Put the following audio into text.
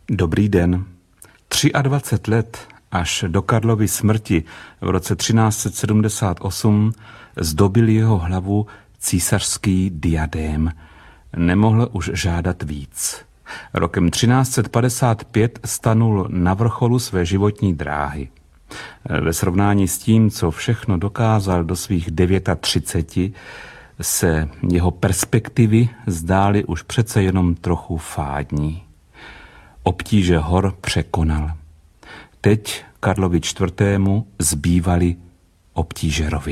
Dobrý den. 23 let až do Karlovy smrti v roce 1378 zdobil jeho hlavu císařský diadém. Nemohl už žádat víc. Rokem 1355 stanul na vrcholu své životní dráhy. Ve srovnání s tím, co všechno dokázal do svých 39, se jeho perspektivy zdály už přece jenom trochu fádní. Obtíže hor překonal. Teď Karlovi IV. Zbývaly obtíže rovin.